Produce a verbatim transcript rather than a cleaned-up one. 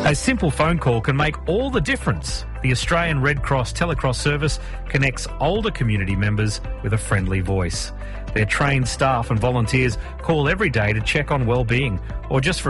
A simple phone call can make all the difference. The Australian Red Cross Telecross service connects older community members with a friendly voice. Their trained staff and volunteers call every day to check on well-being or just for